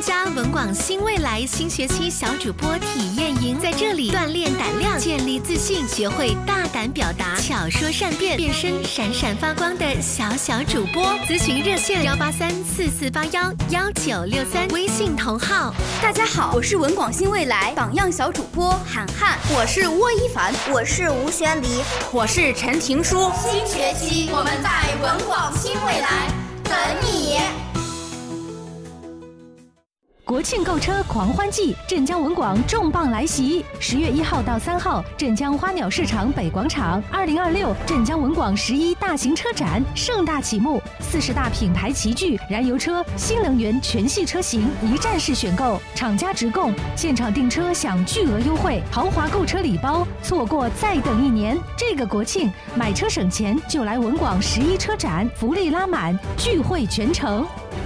加文广新未来新学期小主播体验营，在这里锻炼胆量，建立自信，学会大胆表达，巧说善辩，变身闪闪发光的小主播。咨询热线18344811963，微信同号。 大家好，我是文广新未来榜样小主播涵涵， 我是沃一凡， 我是吴宣黎， 我是陈婷书。 新学期我们在文广新未来等你。 国庆购车狂欢季，镇江文广重磅来袭！10月1号到3号，镇江花鸟市场北广场，2026镇江文广11大型车展盛大启幕，40大品牌齐聚，燃油车、新能源全系车型一站式选购，厂家直供，现场订车享巨额优惠，豪华购车礼包，错过再等1年。这个国庆买车省钱，就来文广11车展，福利拉满，聚会全城。